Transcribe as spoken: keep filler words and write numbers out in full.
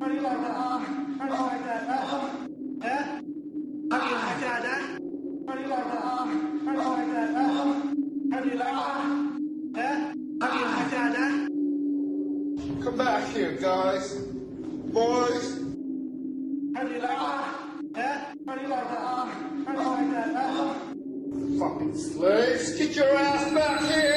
How do you like that? Uh, how do you like that? Uh, yeah? How do you like that, Dad? How do you like that? Uh, how do you like that? Uh, how do you like that? Yeah? How do you like that, Dad? Come back here, guys. Boys. How do you like that? Yeah? How do you like that? Uh, how do you like that? Uh, Fucking slaves, get your ass back here!